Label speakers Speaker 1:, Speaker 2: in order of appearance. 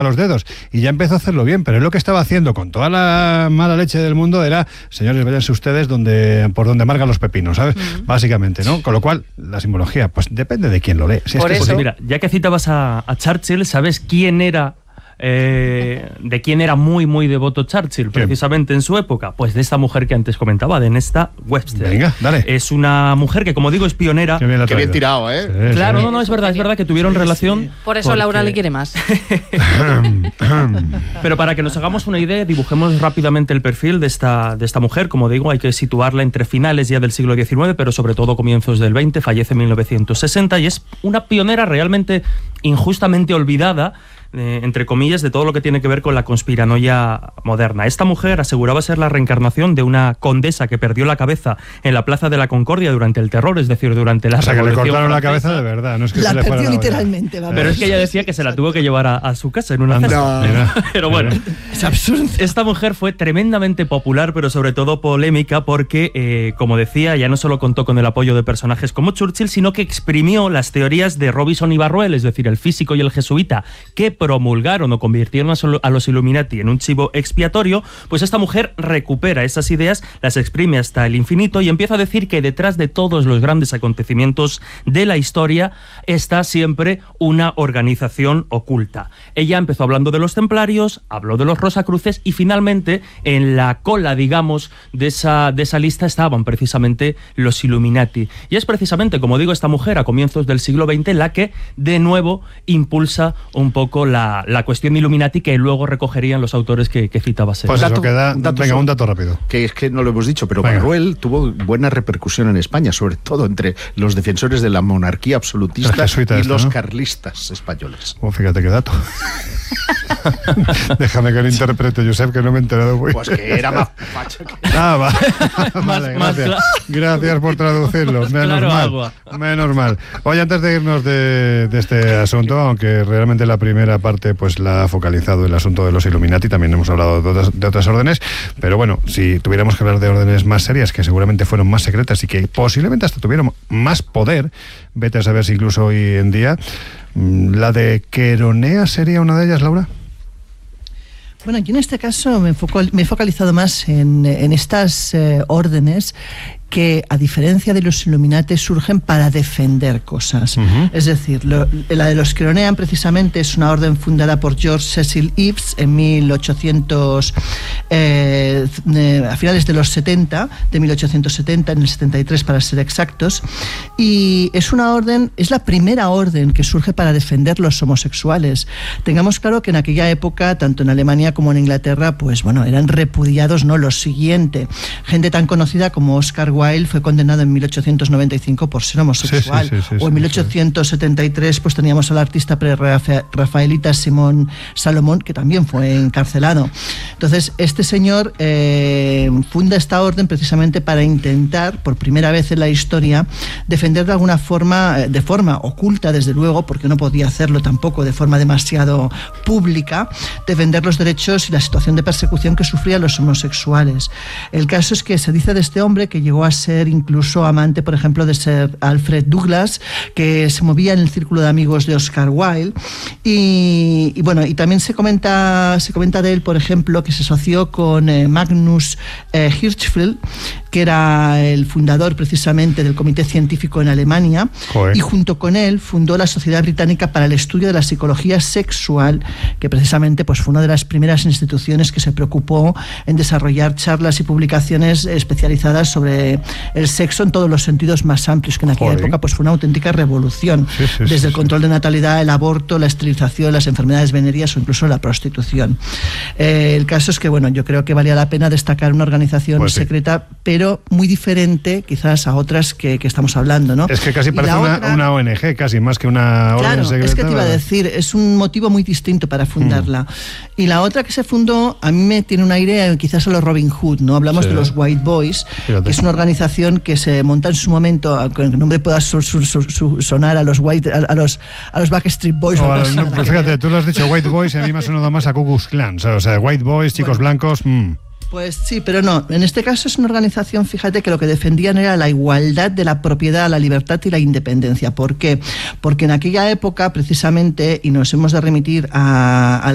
Speaker 1: los dedos, y ya empezó a hacerlo bien, pero él lo que estaba haciendo con toda la mala leche del mundo era, señores, váyanse ustedes por donde marcan los pepinos, ¿sabes? Básicamente, ¿no? Con lo cual, la simbología, pues depende de quién lo lee. Si
Speaker 2: por
Speaker 1: es que
Speaker 2: eso,
Speaker 1: sí.
Speaker 2: mira, ya que citabas a Churchill, ¿sabes quién era? ¿De quién era muy, muy devoto Churchill, precisamente en su época? Pues de esta mujer que antes comentaba, de Nesta Webster.
Speaker 1: Venga, dale.
Speaker 2: Es una mujer que, como digo, es pionera.
Speaker 3: Qué bien tirado, ¿eh?
Speaker 1: Sí,
Speaker 2: claro,
Speaker 1: sí.
Speaker 2: no, es verdad que tuvieron relación.
Speaker 4: Por eso Laura le quiere más.
Speaker 2: Pero para que nos hagamos una idea, dibujemos rápidamente el perfil de esta mujer. Como digo, hay que situarla entre finales ya del siglo XIX, pero sobre todo comienzos del XX. Fallece en 1960 y es una pionera realmente injustamente olvidada, entre comillas, de todo lo que tiene que ver con la conspiranoia moderna. Esta mujer aseguraba ser la reencarnación de una condesa que perdió la cabeza en la Plaza de la Concordia durante el terror, es decir, durante la Revolución
Speaker 1: que le cortaron
Speaker 2: Francesa.
Speaker 1: la cabeza de verdad, no es que
Speaker 5: la
Speaker 1: se le fuera
Speaker 5: perdió
Speaker 1: la
Speaker 5: literalmente, vamos.
Speaker 2: Pero es que ella decía que se la tuvo que llevar a su casa en una cesta. Pero bueno,
Speaker 5: es absurdo.
Speaker 2: Esta mujer fue tremendamente popular, pero sobre todo polémica, porque, como decía, ya no solo contó con el apoyo de personajes como Churchill, sino que exprimió las teorías de Robinson y Barruel, es decir, el físico y el jesuita, que promulgaron o convirtieron a los Illuminati en un chivo expiatorio. Pues esta mujer recupera esas ideas, las exprime hasta el infinito y empieza a decir que detrás de todos los grandes acontecimientos de la historia está siempre una organización oculta. Ella empezó hablando de los templarios, habló de los rosacruces y finalmente en la cola, digamos, de esa lista estaban precisamente los Illuminati. Y es precisamente, como digo, esta mujer a comienzos del siglo XX la que de nuevo impulsa un poco la cuestión Illuminati, que luego recogerían los autores que citabas.
Speaker 1: Pues eso queda. Venga, un dato rápido.
Speaker 3: Que es que no lo hemos dicho, pero
Speaker 1: Venga.
Speaker 3: Barruel tuvo buena repercusión en España, sobre todo entre los defensores de la monarquía absolutista y los carlistas españoles.
Speaker 1: Oh, fíjate qué dato. Déjame que lo interprete, Josep, que no me he enterado muy
Speaker 3: Pues que era más facho que...
Speaker 1: Vale, gracias. Gracias por traducirlo. Menos mal. Oye, antes de irnos de este asunto, aunque realmente la primera parte pues la ha focalizado el asunto de los Illuminati, también hemos hablado de otras órdenes, pero bueno, si tuviéramos que hablar de órdenes más serias, que seguramente fueron más secretas y que posiblemente hasta tuvieron más poder, vete a saber si incluso hoy en día, ¿la de Queronea sería una de ellas, Laura?
Speaker 5: Bueno, yo en este caso me he focalizado más en estas órdenes que, a diferencia de los Illuminati, surgen para defender cosas. Es decir, la de los Queronea precisamente es una orden fundada por George Cecil Eves en 1800, a finales de los 70, de 1870, en el 73 para ser exactos, y es una orden, es la primera orden que surge para defender los homosexuales. Tengamos claro que en aquella época, tanto en Alemania como en Inglaterra, pues bueno, eran repudiados, ¿no? Lo siguiente, gente tan conocida como Oscar Wilde fue condenado en 1895 por ser homosexual, o en 1873 pues teníamos al artista pre-rafaelita Simón Salomón, que también fue encarcelado. Entonces este señor funda esta orden precisamente para intentar, por primera vez en la historia, defender de alguna forma, de forma oculta desde luego, porque no podía hacerlo tampoco de forma demasiado pública, defender los derechos y la situación de persecución que sufrían los homosexuales. El caso es que se dice de este hombre que llegó a ser incluso amante, por ejemplo, de Sir Alfred Douglas, que se movía en el círculo de amigos de Oscar Wilde, y bueno, y también se comenta de él, por ejemplo, que se asoció con Magnus Hirschfeld, que era el fundador precisamente del Comité Científico en Alemania. Joder. Y junto con él fundó la Sociedad Británica para el Estudio de la Psicología Sexual, que precisamente pues fue una de las primeras instituciones que se preocupó en desarrollar charlas y publicaciones especializadas sobre el sexo en todos los sentidos más amplios, que en aquella época pues fue una auténtica revolución, desde el control de natalidad, el aborto, la esterilización, las enfermedades venéreas o incluso la prostitución. El caso es que bueno, yo creo que valía la pena destacar una organización secreta, pero muy diferente quizás a otras que estamos hablando, ¿no?
Speaker 1: Es que casi parece una ONG, casi más que una orden secreta.
Speaker 5: Es que te iba a decir, es un motivo muy distinto para fundarla. Y la otra que se fundó, a mí me tiene un aire quizás a los Robin Hood, ¿no? Hablamos de los White Boys, que es una organización que se monta en su momento, aunque el nombre pueda sonar a los Backstreet Boys.
Speaker 1: Pues fíjate, tú lo has dicho, White Boys, y a mí me ha sonado más a Ku Klux Klan, o sea, White Boys, chicos blancos.
Speaker 5: Pues sí, pero no. En este caso es una organización, fíjate, que lo que defendían era la igualdad de la propiedad, la libertad y la independencia. ¿Por qué? Porque en aquella época, precisamente, y nos hemos de remitir a